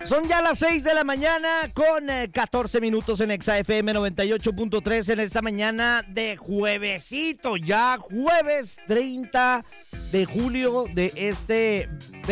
Son ya las 6 de la mañana con 14 minutos en Exa FM 98.3 en esta mañana de juevesito, ya jueves 30 de julio de este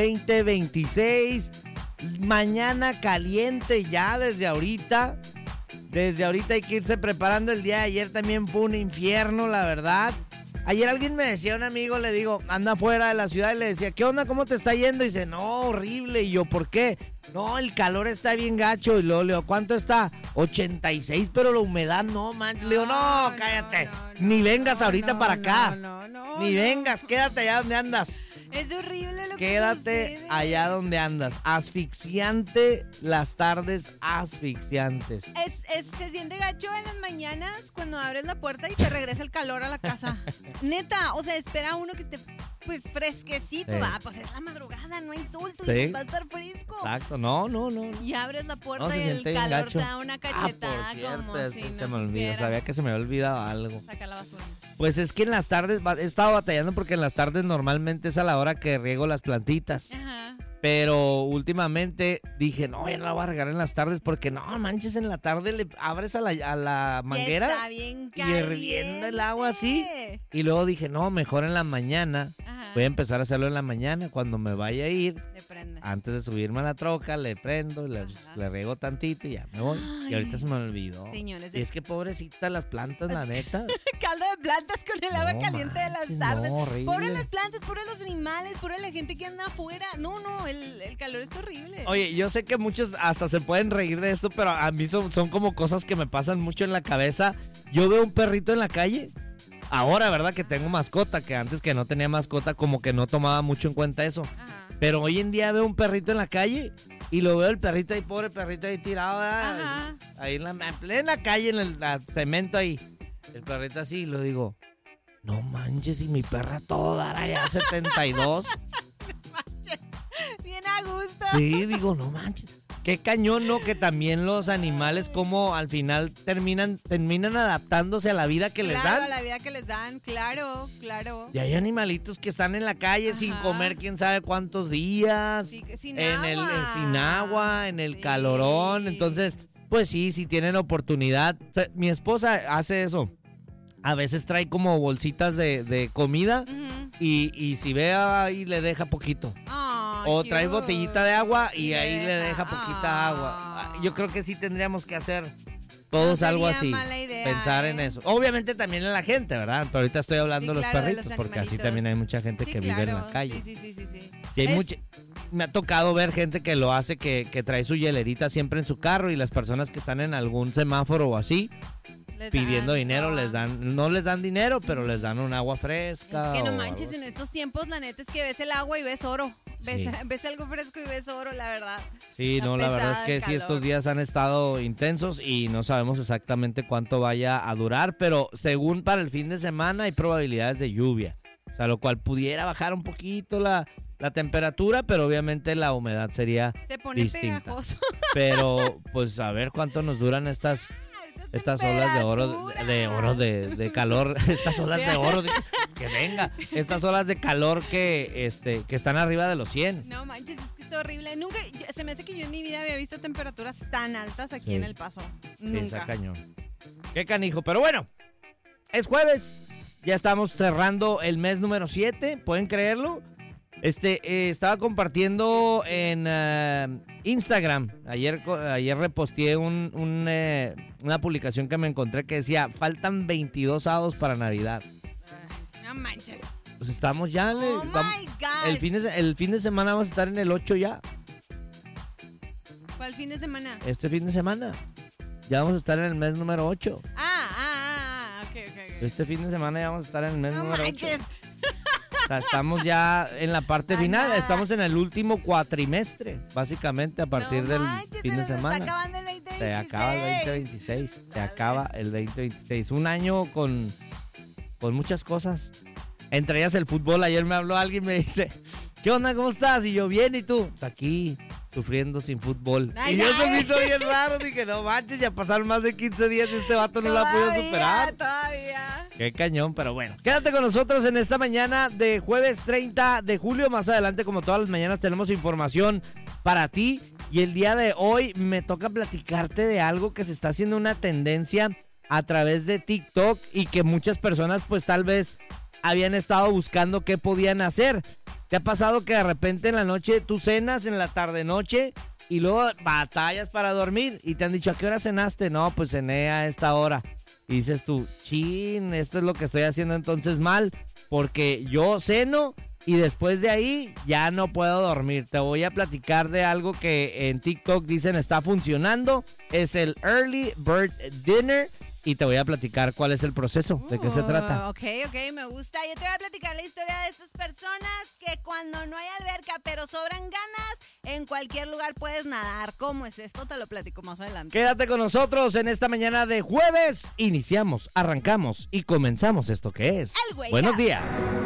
2026. Mañana caliente ya desde ahorita. Desde ahorita hay que irse preparando. El día de ayer también fue un infierno, la verdad. Ayer alguien me decía, un amigo, le digo, anda fuera de la ciudad, y le decía, ¿qué onda? ¿Cómo te está yendo? Y dice, no, horrible. Y yo, ¿por qué? No, el calor está bien gacho. Y luego le digo, ¿cuánto está? 86, pero la humedad no, man. Le digo, no, cállate. Ni vengas ahorita para acá. Ni vengas, quédate allá donde andas. Es horrible lo que Quédate sucede. allá donde andas. Asfixiante, las tardes asfixiantes. Se siente gacho en las mañanas cuando abres la puerta y te regresa el calor a la casa. Neta, o sea, espera uno que esté pues fresquecito. Sí. Va, pues es la madrugada, no hay sol, tú Sí. dices, va a estar fresco. Exacto, no. Y abres la puerta No, se y el siente bien calor gacho. te da una cachetada por cierto, como si no se me olvidó, supieras. sabía que se me había olvidado algo. Saca la basura. Pues es que en las tardes, he estado batallando porque en las tardes normalmente es a la hora que riego las plantitas. Ajá. Pero últimamente dije, no, ya no la voy a regar en las tardes porque no manches, en la tarde le abres a la manguera Ya está bien y hirviendo el agua así. caliente. Y luego dije, no, mejor en la mañana. Ajá. Voy a empezar a hacerlo en la mañana cuando me vaya a ir. Te prende. Antes de subirme a la troca, le prendo, le riego tantito y ya me voy. Y ahorita se me olvidó. Señores, Y es que pobrecitas las plantas, la neta. Caldo de plantas con el agua No caliente de manches, las tardes. no, horrible. Pobre las plantas, pobre los animales, pobre la gente que anda afuera. No, el calor es horrible. Oye, yo sé que muchos hasta se pueden reír de esto, pero a mí son como cosas que me pasan mucho en la cabeza. Yo veo un perrito en la calle. Ahora, ¿verdad? Que tengo mascota, que antes que no tenía mascota, como que no tomaba mucho en cuenta eso. Ajá. Pero hoy en día veo un perrito en la calle y lo veo el perrito ahí, pobre perrito ahí tirado, ¿verdad? Ajá. Ahí en la calle, en el cemento ahí. El perrito así, y lo digo, no manches, y mi perra toda dará ya 72. Bien a gusto. Sí, digo, no manches. Qué cañón, ¿no? Que también los animales como al final terminan adaptándose a la vida que les Claro, dan. a la vida que les dan, claro. Y hay animalitos que están en la calle sin Ajá. comer quién sabe cuántos días. Sí, sin Sin agua, en el Sí. calorón. Entonces, pues sí, si tienen oportunidad. Mi esposa hace eso. A veces trae como bolsitas de comida Ujú. y si ve ahí le deja poquito. Ay, O trae cute. botellita de agua y ahí le deja poquita agua. Ah. Yo creo que sí tendríamos que hacer todos No algo sería así. mala idea, Pensar en eso. Obviamente también en la gente, ¿verdad? Pero ahorita estoy hablando Sí, de los claro, de perritos, los porque así animalitos. también hay mucha gente Sí, que vive en la claro. calle. Sí. Y hay Es- me ha tocado ver gente que lo hace, que trae su hielerita siempre en su carro y las personas que están en algún semáforo o así, les pidiendo dan dinero, agua. no les dan dinero, pero les dan un agua fresca. Es que no o manches, algo en estos tiempos la neta es que ves el agua y ves oro. Ves, Sí. ves algo fresco y ves oro, la verdad. Sí, Está no, la verdad es pesada que el sí, estos calor. días han estado intensos y no sabemos exactamente cuánto vaya a durar, pero según para el fin de semana hay probabilidades de lluvia, o sea, lo cual pudiera bajar un poquito la temperatura, pero obviamente la humedad sería Se pone distinta. pegajoso. Pero, pues, a ver cuánto nos duran estas olas de oro, de calor, estas olas de oro, que venga, estas olas de calor que están arriba de los 100. No manches, es que está horrible. Nunca, se me hace que yo en mi vida había visto temperaturas tan altas aquí Sí. en El Paso. Sí, está Nunca. cañón. Qué canijo, pero bueno, es jueves, ya estamos cerrando el mes número 7, ¿pueden creerlo? Estaba compartiendo en Instagram, ayer reposteé una publicación que me encontré que decía, faltan 22 sábados para Navidad. No manches. Pues estamos ya, Oh my gosh. el fin de semana vamos a estar en el 8 ya, ¿Cuál fin de semana? este fin de semana. Ya vamos a estar en el mes número 8. Ok. Este fin de semana ya vamos a estar en el mes No número 8. manches. O sea, estamos ya en la parte Ay, final, nada. estamos en el último cuatrimestre, básicamente a partir No del manches, fin se de nos está semana. acabando el 2026. Se acaba el 2026, se acaba el 2026. Un año con muchas cosas, entre ellas el fútbol. Ayer me habló alguien y me dice, ¿qué onda? ¿Cómo estás? Y yo, bien, ¿y tú? Pues aquí, sufriendo sin fútbol. Ay, y yo se ay. me hizo bien raro, dije, no manches, ya pasaron más de 15 días y este vato no la ha podido superar. Todavía. Qué cañón, pero bueno. Quédate con nosotros en esta mañana de jueves 30 de julio. Más adelante, como todas las mañanas, tenemos información para ti. Y el día de hoy me toca platicarte de algo que se está haciendo una tendencia a través de TikTok y que muchas personas pues tal vez habían estado buscando qué podían hacer. ¿Te ha pasado que de repente en la noche tú cenas, en la tarde-noche, y luego batallas para dormir y te han dicho, ¿a qué hora cenaste? No, pues cené a esta hora. Y dices tú, chin, esto es lo que estoy haciendo entonces mal, porque yo ceno y después de ahí ya no puedo dormir. Te voy a platicar de algo que en TikTok dicen está funcionando. Es el Early Bird Dinner. Y te voy a platicar cuál es el proceso, de qué se trata. Ok, me gusta. Yo te voy a platicar la historia de estas personas que cuando no hay alberca, pero sobran ganas, en cualquier lugar puedes nadar. ¿Cómo es esto? Te lo platico más adelante. Quédate con nosotros en esta mañana de jueves. Iniciamos, arrancamos y comenzamos esto que es. El Wake Buenos Up. días.